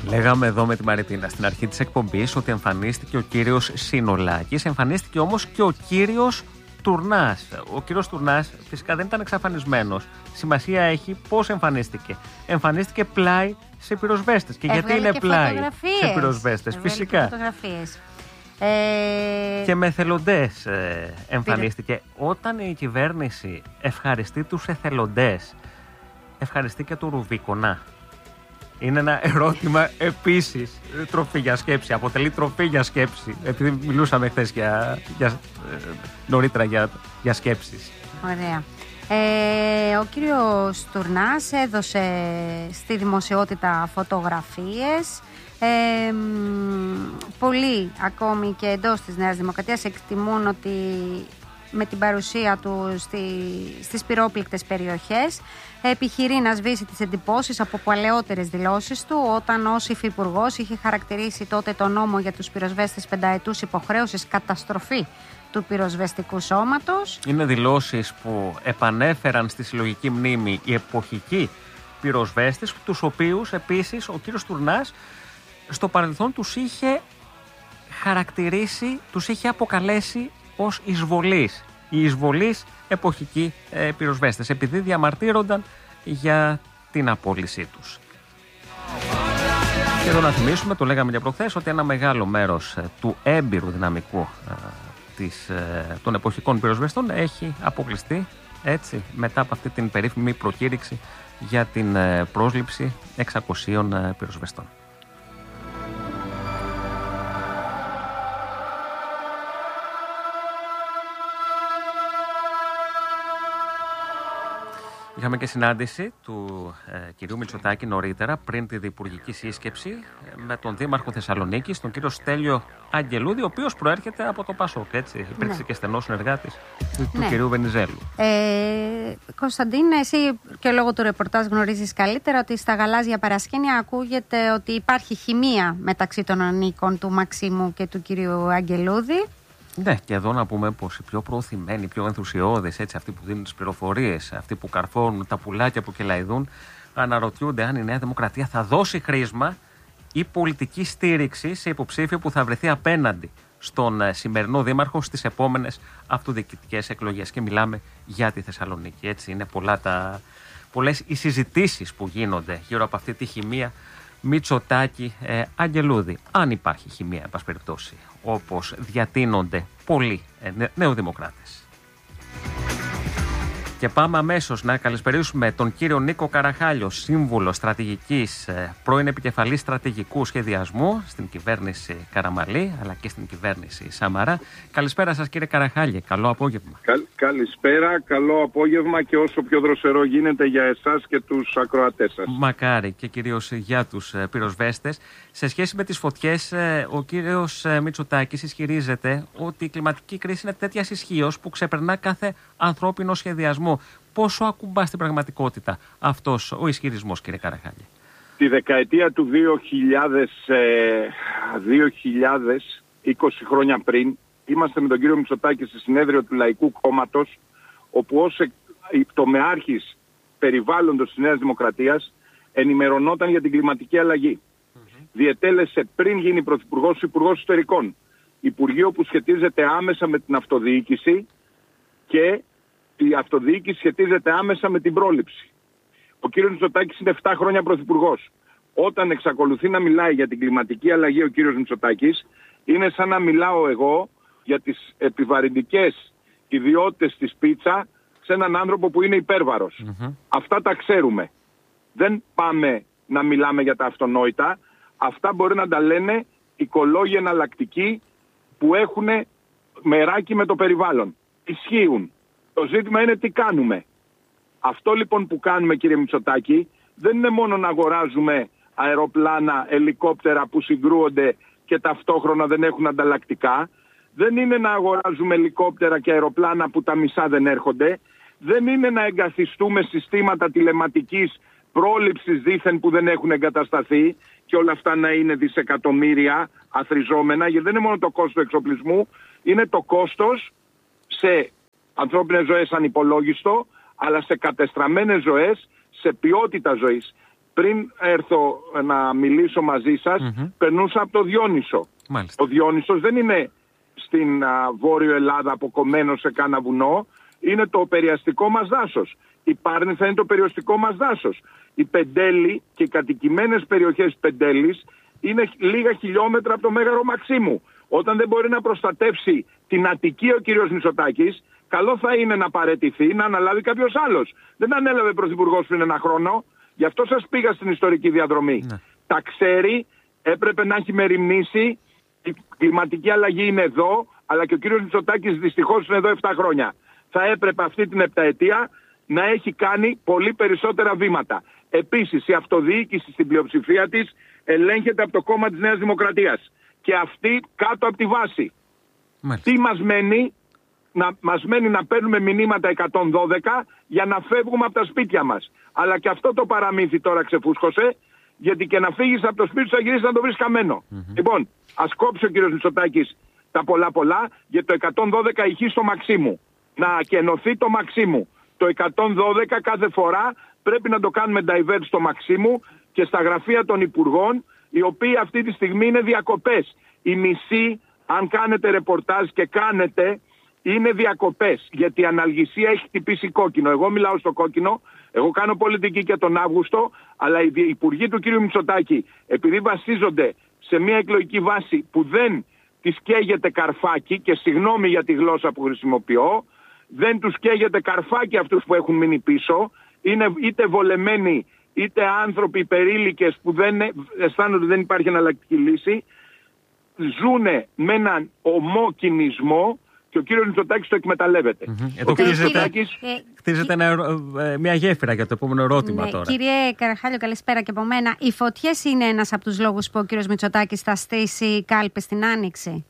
Λέγαμε εδώ με τη Μαριτίνα στην αρχή της εκπομπής ότι εμφανίστηκε ο κύριος Συνολάκης, εμφανίστηκε όμως και ο κύριος Τουρνάς. Ο κύριος Τουρνάς φυσικά δεν ήταν εξαφανισμένος. Σημασία έχει πώς εμφανίστηκε. Εμφανίστηκε πλάι σε πυροσβέστες. Και γιατί είναι πλάι σε πυροσβέστες, φυσικά. Φωτογραφίες. Και με εθελοντές εμφανίστηκε. Όταν η κυβέρνηση ευχαριστεί τους εθελοντές, ευχαριστεί και το Ρουβίκονα. Είναι ένα ερώτημα επίσης τροφή για σκέψη. Αποτελεί τροφή για σκέψη. Επειδή μιλούσαμε χθες νωρίτερα για σκέψεις. Ωραία. Ο κύριος Τουρνάς έδωσε στη δημοσιότητα φωτογραφίες. Πολλοί ακόμη και εντός της Νέας Δημοκρατίας εκτιμούν ότι με την παρουσία του στις πυρόπληκτες περιοχές επιχειρεί να σβήσει τις εντυπώσεις από παλαιότερες δηλώσεις του, όταν ως υφυπουργός είχε χαρακτηρίσει τότε το νόμο για τους πυροσβέστες πενταετούς υποχρέωσης καταστροφή του πυροσβεστικού σώματος. Είναι δηλώσεις που επανέφεραν στη συλλογική μνήμη οι εποχικοί πυροσβέστες, τους οποίους επίσης ο κύριος Τουρνάς στο παρελθόν τους είχε χαρακτηρίσει, τους είχε αποκαλέσει ως εισβολείς. Οι εισβολείς εποχικοί πυροσβέστες, επειδή διαμαρτύρονταν για την απόλυσή τους. Και εδώ να θυμίσουμε, το λέγαμε και προχθές, ότι ένα μεγάλο μέρος του έμπειρου δυναμικού των εποχικών πυροσβεστών έχει αποκλειστεί έτσι μετά από αυτή την περίφημη προκήρυξη για την πρόσληψη 600 πυροσβεστών. Είχαμε και συνάντηση του κυρίου Μητσοτάκη νωρίτερα, πριν τη διυπουργική σύσκεψη, με τον Δήμαρχο Θεσσαλονίκης, τον κύριο Στέλιο Αγγελούδη, ο οποίος προέρχεται από το ΠΑΣΟΚ, έτσι. Υπήρξε και στενός συνεργάτης του κυρίου Βενιζέλου. Κωνσταντίν, εσύ και λόγω του ρεπορτάζ γνωρίζεις καλύτερα ότι στα γαλάζια παρασκήνια ακούγεται ότι υπάρχει χημεία μεταξύ των ανήκων του Μαξίμου και του κυρίου Αγγελούδη. Ναι, και εδώ να πούμε πως οι πιο προωθημένοι, οι πιο ενθουσιώδες, έτσι, αυτοί που δίνουν τις πληροφορίες, αυτοί που καρφώνουν τα πουλάκια που κελαϊδούν, αναρωτιούνται αν η Νέα Δημοκρατία θα δώσει χρήσμα ή πολιτική στήριξη σε υποψήφιο που θα βρεθεί απέναντι στον σημερινό δήμαρχο στις επόμενες αυτοδιοικητικές εκλογές. Και μιλάμε για τη Θεσσαλονίκη. Έτσι, είναι πολλές οι συζητήσεις που γίνονται γύρω από αυτή τη χημεία Μητσοτάκη Αγγελούδη. Αν υπάρχει χημεία, εν πάση περιπτώσει, όπως διατείνονται πολλοί νεοδημοκράτες. Και πάμε αμέσως να καλησπερίσουμε τον κύριο Νίκο Καραχάλιο, σύμβουλο στρατηγικής, πρώην επικεφαλής στρατηγικού σχεδιασμού στην κυβέρνηση Καραμαλή, αλλά και στην κυβέρνηση Σαμαρά. Καλησπέρα σας, κύριε Καραχάλιο. Καλό απόγευμα. Καλησπέρα, καλό απόγευμα και όσο πιο δροσερό γίνεται για εσάς και τους ακροατές σας. Μακάρι, και κυρίως για τους πυροσβέστες. Σε σχέση με τις φωτιές, ο κύριος Μητσοτάκης ισχυρίζεται ότι η κλιματική κρίση είναι τέτοιας ισχύως που ξεπερνά κάθε ανθρώπινο σχεδιασμό. Πόσο ακουμπά στην πραγματικότητα αυτός ο ισχυρισμός, κύριε Καραχάλη? Τη δεκαετία του 2020 χρόνια πριν, είμαστε με τον κύριο Μητσοτάκη σε συνέδριο του Λαϊκού Κόμματος, όπου ως τομεάρχης περιβάλλοντος της Νέας Δημοκρατίας ενημερωνόταν για την κλιματική αλλαγή. Διετέλεσε πριν γίνει πρωθυπουργός, υπουργός εσωτερικών. Υπουργείο που σχετίζεται άμεσα με την αυτοδιοίκηση και η αυτοδιοίκηση σχετίζεται άμεσα με την πρόληψη. Ο κύριος Μητσοτάκης είναι 7 χρόνια πρωθυπουργός. Όταν εξακολουθεί να μιλάει για την κλιματική αλλαγή ο κύριος Μητσοτάκης, είναι σαν να μιλάω εγώ για τις επιβαρυντικές ιδιότητες της πίτσα σε έναν άνθρωπο που είναι υπέρβαρος. Αυτά τα ξέρουμε. Δεν πάμε να μιλάμε για τα αυτονόητα. Αυτά μπορεί να τα λένε οικολόγοι εναλλακτικοί που έχουν μεράκι με το περιβάλλον. Ισχύουν. Το ζήτημα είναι τι κάνουμε. Αυτό λοιπόν που κάνουμε, κύριε Μητσοτάκη, δεν είναι μόνο να αγοράζουμε αεροπλάνα, ελικόπτερα που συγκρούονται και ταυτόχρονα δεν έχουν ανταλλακτικά. Δεν είναι να αγοράζουμε ελικόπτερα και αεροπλάνα που τα μισά δεν έρχονται. Δεν είναι να εγκαθιστούμε συστήματα τηλεματικής πρόληψης δήθεν που δεν έχουν εγκατασταθεί και όλα αυτά να είναι δισεκατομμύρια αθροιζόμενα, γιατί δεν είναι μόνο το κόστος του εξοπλισμού, είναι το κόστος σε ανθρώπινες ζωές ανυπολόγιστο, αλλά σε κατεστραμμένες ζωές, σε ποιότητα ζωής. πριν έρθω να μιλήσω μαζί σας, περνούσα από το Διόνυσο. Μάλιστα. Ο Διόνυσος δεν είναι στην Βόρειο Ελλάδα αποκομμένο σε κάνα βουνό, είναι το περιαστικό μας δάσος. Η Πάρνηθα είναι το περιαστικό μας δάσος. Η Πεντέλη και οι κατοικημένες περιοχές Πεντέλης είναι λίγα χιλιόμετρα από το Μέγαρο Μαξίμου. Όταν δεν μπορεί να προστατεύσει την Αττική ο κύριος Μητσοτάκης, καλό θα είναι να παραιτηθεί, να αναλάβει κάποιος άλλος. Δεν ανέλαβε πρωθυπουργός πριν ένα χρόνο, γι' αυτό σας πήγα στην ιστορική διαδρομή. Ναι. Τα ξέρει, έπρεπε να έχει μεριμνήσει, η κλιματική αλλαγή είναι εδώ, αλλά και ο κύριος Μητσοτάκης δυστυχώς είναι εδώ 7 χρόνια. Θα έπρεπε αυτή την επταετία να έχει κάνει πολύ περισσότερα βήματα. Επίσης, η αυτοδιοίκηση στην πλειοψηφία της ελέγχεται από το κόμμα της Νέας Δημοκρατίας. Και αυτή κάτω από τη βάση. Μάλιστα. Τι μας μένει να παίρνουμε μηνύματα 112 για να φεύγουμε από τα σπίτια μας. Αλλά και αυτό το παραμύθι τώρα ξεφούσκωσε, γιατί και να φύγεις από το σπίτι σου θα γυρίσεις να το βρεις χαμένο. Λοιπόν, ας κόψει ο κύριος Μητσοτάκης τα πολλά, γιατί το 112 ηχεί στο Μαξίμου. Να ακενωθεί το Μαξίμου. Το 112 κάθε φορά πρέπει να το κάνουμε divert στο Μαξίμου και στα γραφεία των υπουργών, οι οποίοι αυτή τη στιγμή είναι διακοπές. Οι μισοί, αν κάνετε ρεπορτάζ και κάνετε, είναι διακοπές. Γιατί η αναλγησία έχει χτυπήσει κόκκινο. Εγώ μιλάω στο κόκκινο, εγώ κάνω πολιτική και τον Αύγουστο, αλλά οι υπουργοί του κ. Μητσοτάκη, επειδή βασίζονται σε μια εκλογική βάση που δεν τις καίγεται καρφάκι, και συγγνώμη για τη γλώσσα που χρησιμοποιώ, δεν τους καίγεται καρφάκι αυτούς που έχουν μείνει πίσω, είναι είτε βολεμένοι, είτε άνθρωποι περίλικες που δεν αισθάνονται ότι δεν υπάρχει εναλλακτική λύση, ζούνε με έναν ομό κινησμό και ο κύριος Μητσοτάκης το εκμεταλλεύεται. Εδώ χτίζεται μια γέφυρα για το επόμενο ερώτημα τώρα. Κύριε Καραχάλιο, καλησπέρα και από μένα. Οι φωτιές είναι ένας από τους λόγους που ο κύριος Μητσοτάκης θα στήσει κάλπες στην Άνοιξη.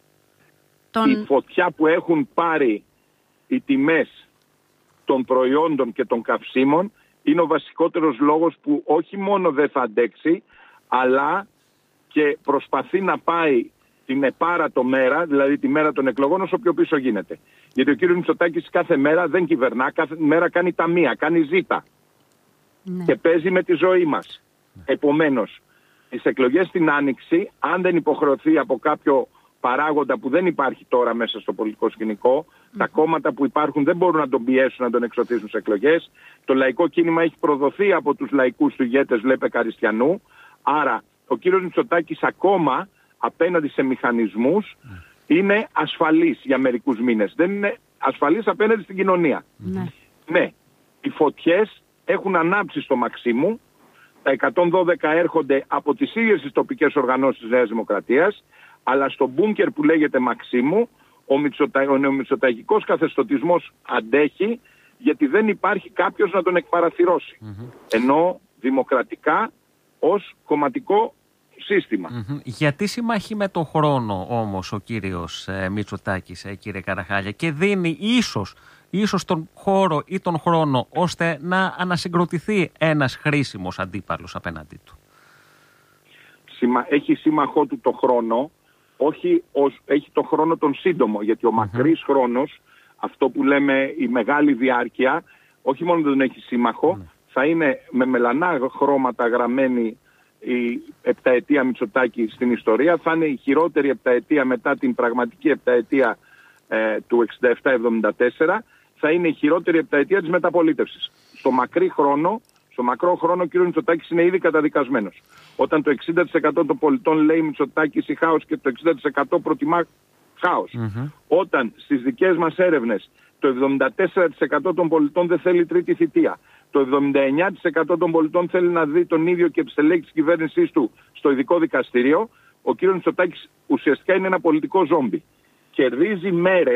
Η φωτιά που έχουν πάρει οι τιμές των προϊόντων και των καυσίμων είναι ο βασικότερος λόγος που όχι μόνο δεν θα αντέξει, αλλά και προσπαθεί να πάει την επάρατο μέρα, δηλαδή τη μέρα των εκλογών, όσο πιο πίσω γίνεται. Γιατί ο κύριος Μητσοτάκης κάθε μέρα δεν κυβερνά, κάθε μέρα κάνει ταμεία, κάνει ζήτα. Ναι. Και παίζει με τη ζωή μας. Ναι. Επομένως, τις εκλογές στην Άνοιξη, αν δεν υποχρεωθεί από κάποιο παράγοντα που δεν υπάρχει τώρα μέσα στο πολιτικό σκηνικό, τα κόμματα που υπάρχουν δεν μπορούν να τον πιέσουν, να τον εξωθήσουν σε εκλογές. Το λαϊκό κίνημα έχει προδοθεί από τους λαϊκούς του ηγέτες Λέπε Καριστιανού. Άρα, ο κύριος Μητσοτάκης ακόμα απέναντι σε μηχανισμούς είναι ασφαλής για μερικούς μήνες. Δεν είναι ασφαλής απέναντι στην κοινωνία. Ναι, οι φωτιές έχουν ανάψει στο Μαξίμου. Τα 112 έρχονται από τις ίδιες τις τοπικές οργανώσεις της Νέας Δημοκρατίας, αλλά στο μπούνκερ που λέγεται Μαξίμου ο νεομητσοτακικός καθεστωτισμός αντέχει, γιατί δεν υπάρχει κάποιος να τον εκπαραθυρώσει. Ενώ δημοκρατικά ως κομματικό σύστημα. Γιατί συμμαχεί με τον χρόνο όμως ο κύριος Μητσοτάκης, κύριε Καραχάλια, και δίνει ίσως τον χώρο ή τον χρόνο ώστε να ανασυγκροτηθεί ένας χρήσιμος αντίπαλος απέναντί του? Έχει σύμμαχό του το χρόνο, όχι έχει το χρόνο τον σύντομο, γιατί ο μακρύς χρόνος, αυτό που λέμε η μεγάλη διάρκεια, όχι μόνο δεν έχει σύμμαχο, θα είναι με μελανά χρώματα γραμμένη η επταετία Μητσοτάκη στην ιστορία, θα είναι η χειρότερη επταετία μετά την πραγματική επταετία του 67-74, θα είναι η χειρότερη επταετία της μεταπολίτευσης. Στο μακρό χρόνο ο κ. Μητσοτάκης είναι ήδη καταδικασμένος. Όταν το 60% των πολιτών λέει Μητσοτάκης ή χάος και το 60% προτιμά χάος. Όταν στις δικές μας έρευνες το 74% των πολιτών δεν θέλει τρίτη θητεία, το 79% των πολιτών θέλει να δει τον ίδιο και στελέχη της κυβέρνησής του στο ειδικό δικαστήριο, ο κ. Μητσοτάκης ουσιαστικά είναι ένα πολιτικό ζόμπι. Κερδίζει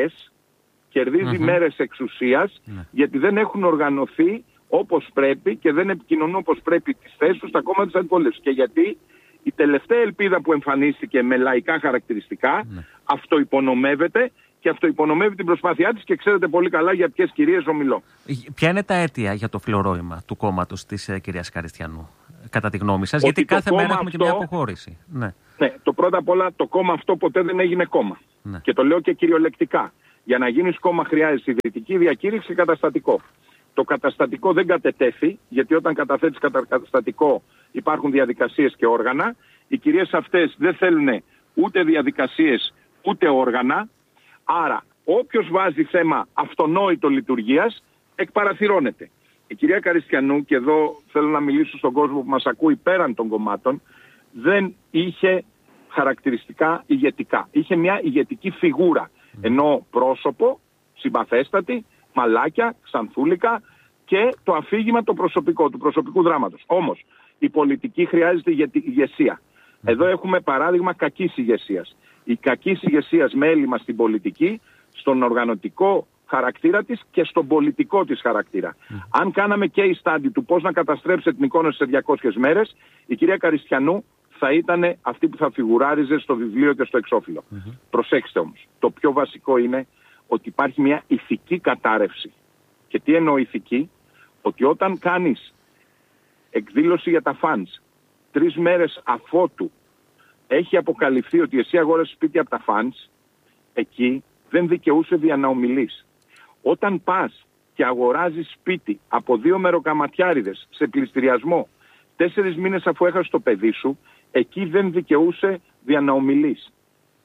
μέρες εξουσίας, γιατί δεν έχουν οργανωθεί όπως πρέπει και δεν επικοινωνούν όπως πρέπει τις θέσεις τους στα κόμματα της αντιπολίτευσης. Και γιατί η τελευταία ελπίδα που εμφανίστηκε με λαϊκά χαρακτηριστικά αυτοϋπονομεύεται και αυτοϋπονομεύει την προσπάθειά της, και ξέρετε πολύ καλά για ποιες κυρίες ομιλώ. Ποια είναι τα αίτια για το φλωρόημα του κόμματος της κυρίας Καριστιανού, κατά τη γνώμη σας? Γιατί κάθε μέρα έχουμε και μια αποχώρηση. Ναι, το πρώτα απ' όλα το κόμμα αυτό ποτέ δεν έγινε κόμμα. Και το λέω και κυριολεκτικά. Για να γίνεις κόμμα χρειάζεται ιδρυτική διακήρυξη, καταστατικό. Το καταστατικό δεν κατετέθη, γιατί όταν καταθέτεις καταστατικό υπάρχουν διαδικασίες και όργανα. Οι κυρίες αυτές δεν θέλουν ούτε διαδικασίες ούτε όργανα. Άρα όποιος βάζει θέμα αυτονόητο λειτουργίας εκπαραθυρώνεται. Η κυρία Καριστιανού, και εδώ θέλω να μιλήσω στον κόσμο που μας ακούει πέραν των κομμάτων, δεν είχε χαρακτηριστικά ηγετικά. Είχε μια ηγετική φιγούρα. Ενώ πρόσωπο, συμπαθέστατη, μαλάκια, ξανθούλικα και το αφήγημα το προσωπικό, του προσωπικού δράματος. Όμως η πολιτική χρειάζεται ηγεσία. Εδώ έχουμε παράδειγμα κακής ηγεσίας. Η κακής ηγεσίας με έλλειμμα στην πολιτική, στον οργανωτικό χαρακτήρα της και στον πολιτικό της χαρακτήρα. Αν κάναμε case study του πώς να καταστρέψει την εικόνα σε 200 μέρες, η κυρία Καριστιανού θα ήταν αυτή που θα φιγουράριζε στο βιβλίο και στο εξώφυλλο. Προσέξτε όμως, το πιο βασικό είναι ότι υπάρχει μια ηθική κατάρρευση. Και τι εννοώ ηθική? Ότι όταν κάνεις εκδήλωση για τα fans 3 μέρες αφότου έχει αποκαλυφθεί ότι εσύ αγόρασες σπίτι από τα fans, εκεί δεν δικαιούσε δια να ομιλείς. Όταν πας και αγοράζεις σπίτι από 2 μεροκαματιάριδες σε πληστηριασμό 4 μήνες αφού έχασες το παιδί σου, εκεί δεν δικαιούσε δια να ομιλείς.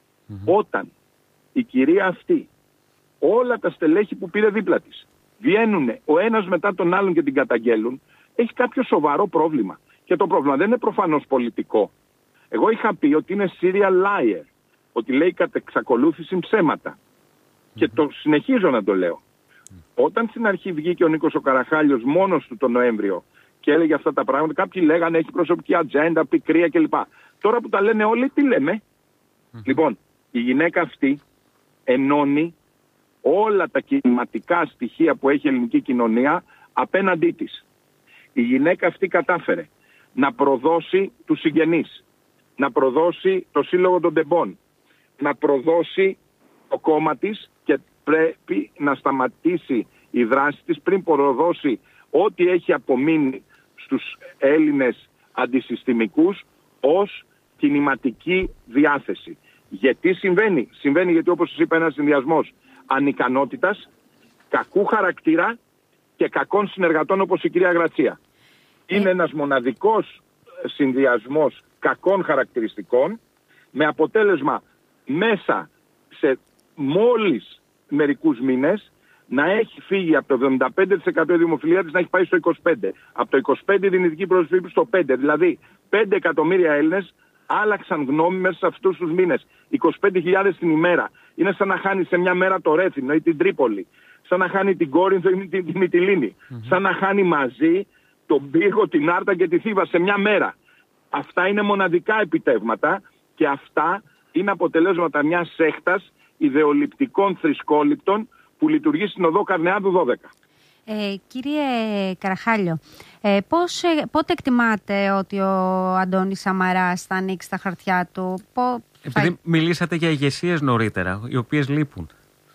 Όταν η κυρία αυτή, όλα τα στελέχη που πήρε δίπλα της, βγαίνουν ο ένας μετά τον άλλον και την καταγγέλουν, έχει κάποιο σοβαρό πρόβλημα. Και το πρόβλημα δεν είναι προφανώς πολιτικό. Εγώ είχα πει ότι είναι serial liar, ότι λέει κατ' εξακολούθηση ψέματα. Και το συνεχίζω να το λέω. Όταν στην αρχή βγήκε ο Νίκος ο Καραχάλιος μόνος του τον Νοέμβριο και έλεγε αυτά τα πράγματα, κάποιοι λέγανε έχει προσωπική ατζέντα, πικρία κλπ. Τώρα που τα λένε όλοι, τι λέμε? Λοιπόν, η γυναίκα αυτή ενώνει όλα τα κινηματικά στοιχεία που έχει η ελληνική κοινωνία απέναντί της. Η γυναίκα αυτή κατάφερε να προδώσει τους συγγενείς, να προδώσει το Σύλλογο των Τεμπών, να προδώσει το κόμμα της και πρέπει να σταματήσει η δράση της πριν προδώσει ό,τι έχει απομείνει στους Έλληνες αντισυστημικούς ως κινηματική διάθεση. Γιατί συμβαίνει? Συμβαίνει γιατί, όπως σας είπα, ένας συνδυασμός ανικανότητας, κακού χαρακτήρα και κακών συνεργατών όπως η κυρία Γρατσία. Είναι ένας μοναδικός συνδυασμός κακών χαρακτηριστικών με αποτέλεσμα μέσα σε μόλις μερικούς μήνες να έχει φύγει από το 75% δημοφιλία της να έχει πάει στο 25%. Από το 25% η δυνητική προσφυγή στο 5%. Δηλαδή 5 εκατομμύρια Έλληνες άλλαξαν γνώμη μέσα σε αυτούς τους μήνες. 25.000 την ημέρα. Είναι σαν να χάνει σε μια μέρα το Ρέθινο ή την Τρίπολη. Σαν να χάνει την Κόρινθο ή την Μυτιλήνη. Σαν να χάνει μαζί τον Πύργο, την Άρτα και τη Θήβα σε μια μέρα. Αυτά είναι μοναδικά επιτεύγματα και αυτά είναι αποτελέσματα μιας σέχτας ιδεολειπτικών θρησκόληπτων που λειτουργεί στην οδό Καρνεάδου 12. Κύριε Καραχάλιο, πότε εκτιμάτε ότι ο Αντώνης Σαμαράς θα ανοίξει τα χαρτιά του? Επειδή μιλήσατε για ηγεσίες νωρίτερα, οι οποίες λείπουν.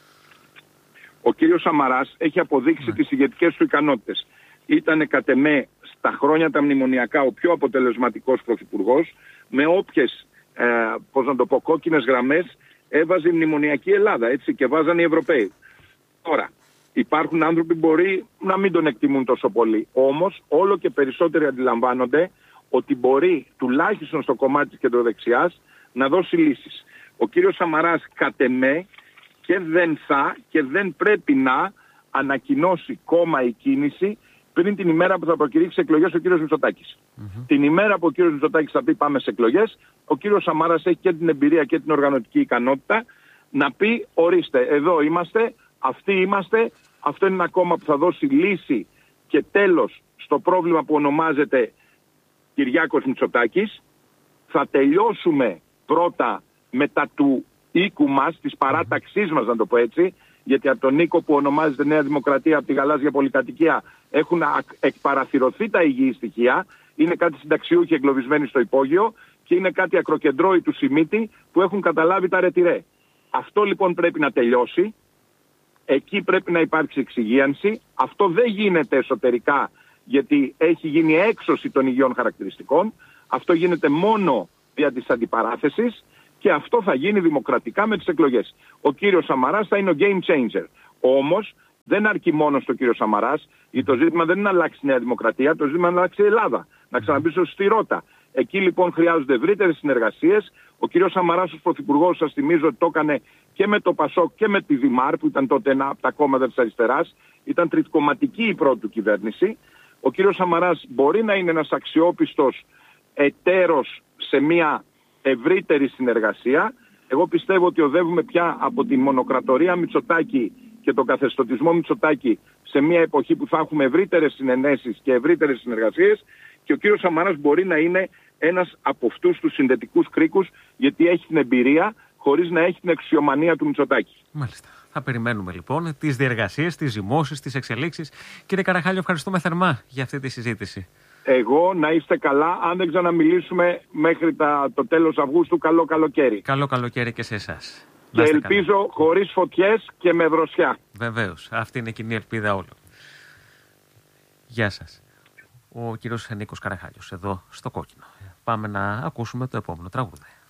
Ο κύριος Σαμαράς έχει αποδείξει τις ηγετικές του ικανότητες. Ήτανε κατ' εμέ στα χρόνια τα μνημονιακά ο πιο αποτελεσματικός πρωθυπουργός, με όποιες κόκκινες γραμμές έβαζε η μνημονιακή Ελλάδα, έτσι, και βάζαν οι Ευρωπαίοι. Τώρα, υπάρχουν άνθρωποι που μπορεί να μην τον εκτιμούν τόσο πολύ. Όμως, όλο και περισσότεροι αντιλαμβάνονται ότι μπορεί, τουλάχιστον στο κομμάτι της κεντροδεξιάς, να δώσει λύσεις. Ο κύριος Σαμαράς, κατ' εμέ, και δεν θα και δεν πρέπει να ανακοινώσει κόμμα ή κίνηση πριν την ημέρα που θα προκηρύξει εκλογές ο κύριος Μητσοτάκης. Την ημέρα που ο κύριος Μητσοτάκης θα πει πάμε σε εκλογές, ο κύριος Σαμαράς έχει και την εμπειρία και την οργανωτική ικανότητα να πει ορίστε, εδώ είμαστε, αυτοί είμαστε, αυτό είναι ένα κόμμα που θα δώσει λύση και τέλος στο πρόβλημα που ονομάζεται Κυριάκος Μητσοτάκης. Θα τελειώσουμε πρώτα μετά του οίκου μας, της παράταξής μας να το πω έτσι, γιατί από τον οίκο που ονομάζεται Νέα Δημοκρατία, από τη γαλάζια πολυκατοικία, έχουν εκπαραθυρωθεί τα υγιή στοιχεία, είναι κάτι συνταξιούχοι εγκλωβισμένοι στο υπόγειο και είναι κάτι ακροκεντρώοι του Σιμίτη που έχουν καταλάβει τα ρετυρέ. Αυτό λοιπόν πρέπει να τελειώσει, εκεί πρέπει να υπάρξει εξυγίανση, αυτό δεν γίνεται εσωτερικά γιατί έχει γίνει έξωση των υγιών χαρακτηριστικών, αυτό γίνεται μόνο δια της αντιπαράθεσης και αυτό θα γίνει δημοκρατικά με τις εκλογές. Ο κύριος Σαμαράς θα είναι ο game changer. Όμως δεν αρκεί μόνο στο κύριο Σαμαράς, γιατί το ζήτημα δεν είναι να αλλάξει η Νέα Δημοκρατία, το ζήτημα είναι να αλλάξει η Ελλάδα, να ξαναμπεί στη ρότα. Εκεί λοιπόν χρειάζονται ευρύτερες συνεργασίες. Ο κύριος Σαμαράς ως πρωθυπουργός, σας θυμίζω ότι το έκανε και με το ΠΑΣΟΚ και με τη Δημάρ, που ήταν τότε ένα από τα κόμματα της αριστεράς. Ήταν τριτκομματική η πρώτη του κυβέρνηση. Ο κύριος Σαμαράς μπορεί να είναι ένας αξιόπιστος εταίρος σε μια ευρύτερη συνεργασία. Εγώ πιστεύω ότι οδεύουμε πια από τη μονοκρατορία Μητσοτάκη και τον καθεστωτισμό Μητσοτάκη σε μια εποχή που θα έχουμε ευρύτερες συνενέσεις και ευρύτερες συνεργασίες, και ο κύριος Σαμαράς μπορεί να είναι ένας από αυτούς τους συνδετικούς κρίκους, γιατί έχει την εμπειρία χωρίς να έχει την εξιομανία του Μητσοτάκη. Μάλιστα. Θα περιμένουμε λοιπόν τις διεργασίες, τις ζυμώσεις, τις εξελίξεις. Κύριε Καραχάλιο, ευχαριστούμε θερμά για αυτή τη συζήτηση. Εγώ να είστε καλά. Αν δεν ξαναμιλήσουμε μέχρι το τέλος Αυγούστου, καλό καλοκαίρι. Καλό καλοκαίρι και σε εσάς. Και ελπίζω χωρίς φωτιές και με δροσιά. Βεβαίως. Αυτή είναι η κοινή ελπίδα όλων. Γεια σας. Ο κύριος Νίκος Καραχάλιος εδώ στο Κόκκινο. Πάμε να ακούσουμε το επόμενο τραγούδι.